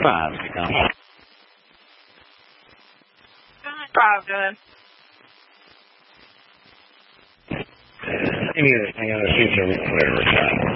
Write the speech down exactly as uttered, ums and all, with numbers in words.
five, become. Five, good. Any other thing on the future, whatever.